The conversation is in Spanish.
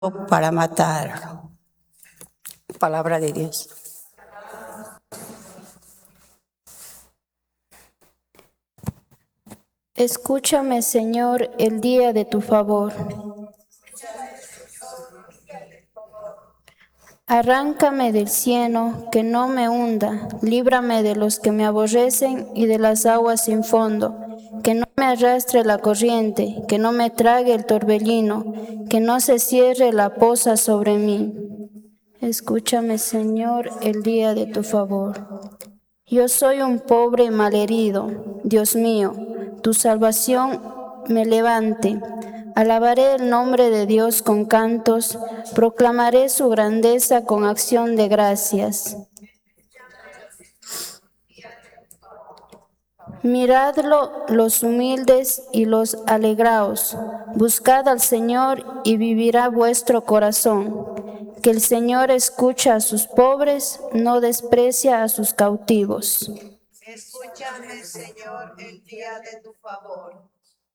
para matar. Palabra de Dios. Escúchame, Señor, el día de tu favor. Arráncame del cieno, que no me hunda, líbrame de los que me aborrecen y de las aguas sin fondo, que no me arrastre la corriente, que no me trague el torbellino, que no se cierre la poza sobre mí. Escúchame, Señor, el día de tu favor. Yo soy un pobre malherido, Dios mío, tu salvación me levante. Alabaré el nombre de Dios con cantos, proclamaré su grandeza con acción de gracias. Miradlo los humildes y los alegraos, buscad al Señor y vivirá vuestro corazón. Que el Señor escucha a sus pobres, no desprecia a sus cautivos. Escúchame, Señor, el día de tu favor.